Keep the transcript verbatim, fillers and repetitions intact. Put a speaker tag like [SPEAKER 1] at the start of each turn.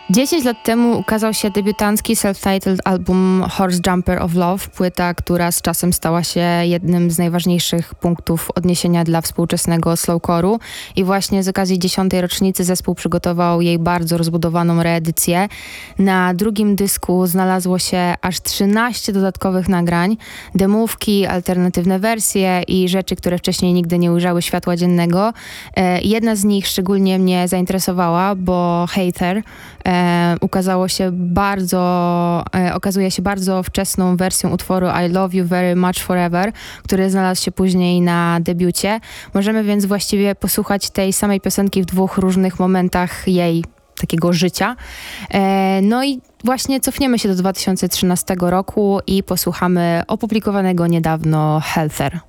[SPEAKER 1] dziesięć lat temu ukazał się debiutancki self-titled album Horse Jumper of Love, płyta, która z czasem stała się jednym z najważniejszych punktów odniesienia dla współczesnego slowcore'u i właśnie z okazji dziesiątej rocznicy zespół przygotował jej bardzo rozbudowaną reedycję. Na drugim dysku znalazło się aż trzynaście dodatkowych nagrań, demówki, alternatywne wersje i rzeczy, które wcześniej nigdy nie ujrzały światła dziennego. E, jedna z nich szczególnie mnie zainteresowała, bo Hater e, ukazało się bardzo, e, okazuje się bardzo wczesną wersją utworu I Love You Very Much Forever, który znalazł się później na debiucie. Możemy więc właściwie posłuchać tej samej piosenki w dwóch różnych momentach jej takiego życia. E, no i właśnie cofniemy się do dwa tysiące trzynastego roku i posłuchamy opublikowanego niedawno Heather.